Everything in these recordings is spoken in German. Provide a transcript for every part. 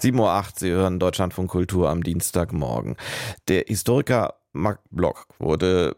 7:08 Uhr, Sie hören Deutschlandfunk Kultur am Dienstagmorgen. Der Historiker Marc Bloch wurde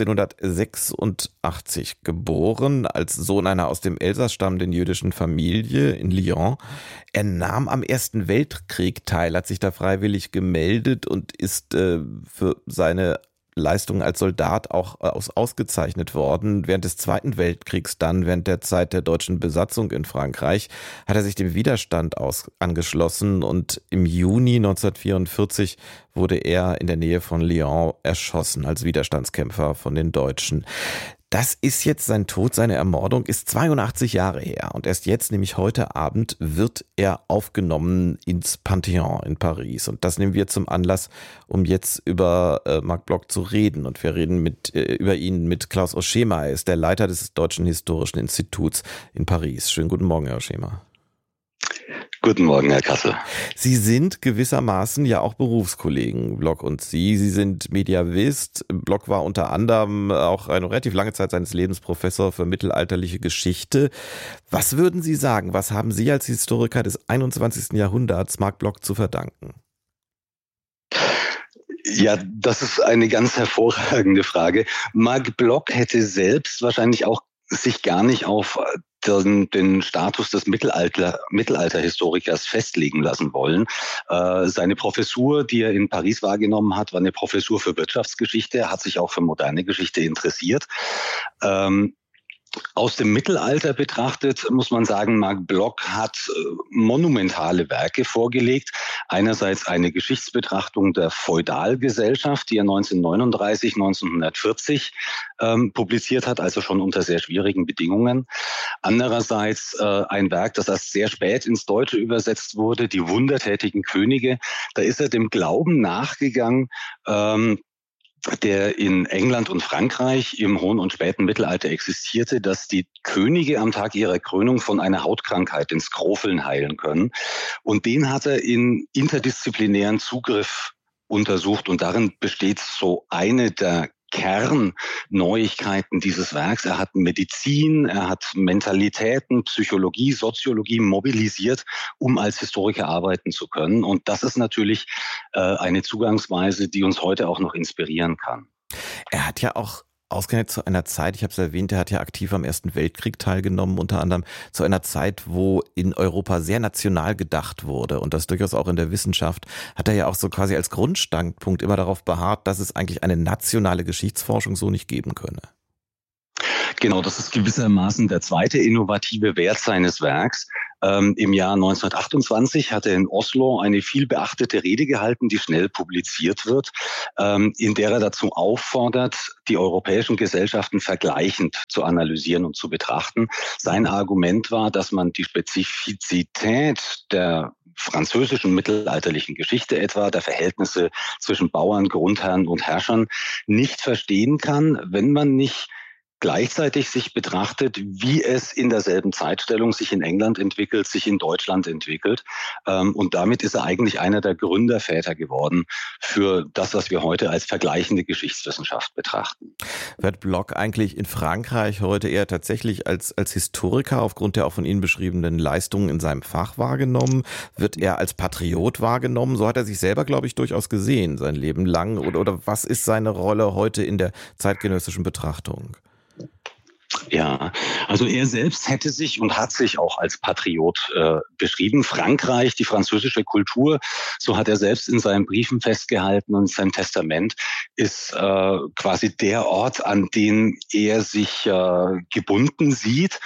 1886 geboren, als Sohn einer aus dem Elsass stammenden jüdischen Familie in Lyon. Er nahm am Ersten Weltkrieg teil, hat sich da freiwillig gemeldet und ist für seine Leistungen als Soldat auch ausgezeichnet worden. Während des Zweiten Weltkriegs dann, während der Zeit der deutschen Besatzung in Frankreich, hat er sich dem Widerstand angeschlossen und im Juni 1944 wurde er in der Nähe von Lyon erschossen als Widerstandskämpfer von den Deutschen. Das ist jetzt sein Tod, seine Ermordung ist 82 Jahre her und erst jetzt, nämlich heute Abend, wird er aufgenommen ins Panthéon in Paris und das nehmen wir zum Anlass, um jetzt über Marc Bloch zu reden und wir reden über ihn mit Klaus Oschema, er ist der Leiter des Deutschen Historischen Instituts in Paris. Schönen guten Morgen, Herr Oschema. Guten Morgen, Herr Kassel. Sie sind gewissermaßen ja auch Berufskollegen, Bloch und Sie. Sie sind Mediavist. Bloch war unter anderem auch eine relativ lange Zeit seines Lebens Professor für mittelalterliche Geschichte. Was würden Sie sagen? Was haben Sie als Historiker des 21. Jahrhunderts Marc Bloch zu verdanken? Ja, das ist eine ganz hervorragende Frage. Marc Bloch hätte selbst wahrscheinlich auch sich gar nicht auf den Status des Mittelalterhistorikers festlegen lassen wollen. Seine Professur, die er in Paris wahrgenommen hat, war eine Professur für Wirtschaftsgeschichte. Er hat sich auch für moderne Geschichte interessiert. Aus dem Mittelalter betrachtet muss man sagen, Marc Bloch hat monumentale Werke vorgelegt. Einerseits eine Geschichtsbetrachtung der Feudalgesellschaft, die er 1939, 1940 publiziert hat, also schon unter sehr schwierigen Bedingungen. Andererseits ein Werk, das erst sehr spät ins Deutsche übersetzt wurde, die wundertätigen Könige. Da ist er dem Glauben nachgegangen, der in England und Frankreich im hohen und späten Mittelalter existierte, dass die Könige am Tag ihrer Krönung von einer Hautkrankheit, den Skrofeln, heilen können. Und den hat er in interdisziplinären Zugriff untersucht. Und darin besteht so eine der Kernneuigkeiten dieses Werks. Er hat Medizin, er hat Mentalitäten, Psychologie, Soziologie mobilisiert, um als Historiker arbeiten zu können. Und das ist natürlich eine Zugangsweise, die uns heute auch noch inspirieren kann. Er hat ja auch ausgerechnet zu einer Zeit, ich habe es erwähnt, er hat ja aktiv am Ersten Weltkrieg teilgenommen, unter anderem zu einer Zeit, wo in Europa sehr national gedacht wurde und das durchaus auch in der Wissenschaft, hat er ja auch so quasi als Grundstandpunkt immer darauf beharrt, dass es eigentlich eine nationale Geschichtsforschung so nicht geben könne. Genau, das ist gewissermaßen der zweite innovative Wert seines Werks. Im Jahr 1928 hat er in Oslo eine viel beachtete Rede gehalten, die schnell publiziert wird, in der er dazu auffordert, die europäischen Gesellschaften vergleichend zu analysieren und zu betrachten. Sein Argument war, dass man die Spezifität der französischen mittelalterlichen Geschichte etwa, der Verhältnisse zwischen Bauern, Grundherren und Herrschern nicht verstehen kann, wenn man nicht gleichzeitig sich betrachtet, wie es in derselben Zeitstellung sich in England entwickelt, sich in Deutschland entwickelt. Und damit ist er eigentlich einer der Gründerväter geworden für das, was wir heute als vergleichende Geschichtswissenschaft betrachten. Wird Bloch eigentlich in Frankreich heute eher tatsächlich als Historiker aufgrund der auch von Ihnen beschriebenen Leistungen in seinem Fach wahrgenommen? Wird er als Patriot wahrgenommen? So hat er sich selber, glaube ich, durchaus gesehen, sein Leben lang. Oder was ist seine Rolle heute in der zeitgenössischen Betrachtung? Ja, also er selbst hätte sich und hat sich auch als Patriot beschrieben. Frankreich, die französische Kultur, so hat er selbst in seinen Briefen festgehalten und in seinem Testament, ist quasi der Ort, an den er sich gebunden sieht.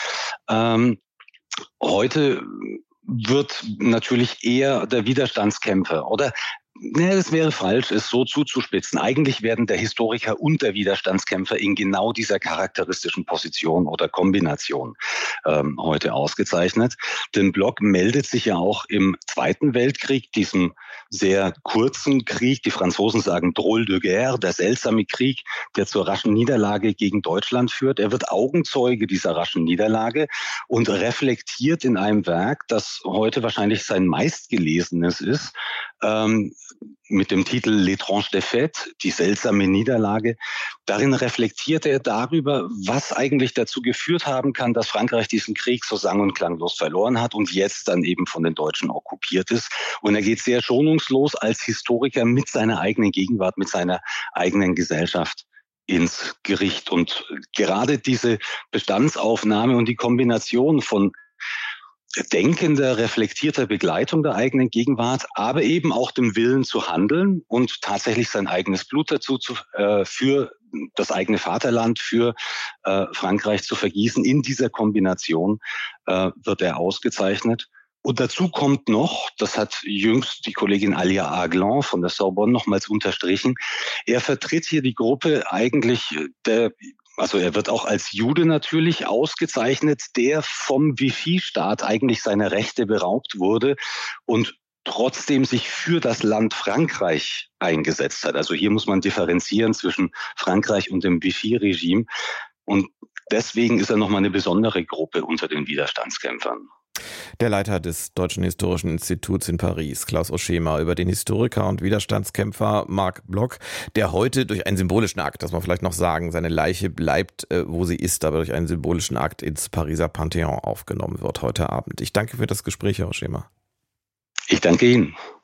Heute wird natürlich eher der Widerstandskämpfer oder es wäre falsch, es so zuzuspitzen. Eigentlich werden der Historiker und der Widerstandskämpfer in genau dieser charakteristischen Position oder Kombination heute ausgezeichnet. Denn Bloch meldet sich ja auch im Zweiten Weltkrieg, diesem sehr kurzen Krieg, die Franzosen sagen Drôle de guerre, der seltsame Krieg, der zur raschen Niederlage gegen Deutschland führt. Er wird Augenzeuge dieser raschen Niederlage und reflektiert in einem Werk, das heute wahrscheinlich sein meistgelesenes ist, mit dem Titel L'étrange défaite, die seltsame Niederlage. Darin reflektiert er darüber, was eigentlich dazu geführt haben kann, dass Frankreich diesen Krieg so sang- und klanglos verloren hat und jetzt dann eben von den Deutschen okkupiert ist. Und er geht sehr schonungslos als Historiker mit seiner eigenen Gegenwart, mit seiner eigenen Gesellschaft ins Gericht. Und gerade diese Bestandsaufnahme und die Kombination von denkender, reflektierter Begleitung der eigenen Gegenwart, aber eben auch dem Willen zu handeln und tatsächlich sein eigenes Blut dazu für das eigene Vaterland, für Frankreich zu vergießen. In dieser Kombination wird er ausgezeichnet. Und dazu kommt noch, das hat jüngst die Kollegin Alia Aglan von der Sorbonne nochmals unterstrichen, er vertritt hier die Gruppe eigentlich also er wird auch als Jude natürlich ausgezeichnet, der vom Vichy-Staat eigentlich seiner Rechte beraubt wurde und trotzdem sich für das Land Frankreich eingesetzt hat. Also hier muss man differenzieren zwischen Frankreich und dem Vichy-Regime. Und deswegen ist er nochmal eine besondere Gruppe unter den Widerstandskämpfern. Der Leiter des Deutschen Historischen Instituts in Paris, Klaus Oschema, über den Historiker und Widerstandskämpfer Marc Bloch, der heute durch einen symbolischen Akt, das muss man vielleicht noch sagen, seine Leiche bleibt, wo sie ist, aber durch einen symbolischen Akt ins Pariser Pantheon aufgenommen wird heute Abend. Ich danke für das Gespräch, Herr Oschema. Ich danke Ihnen.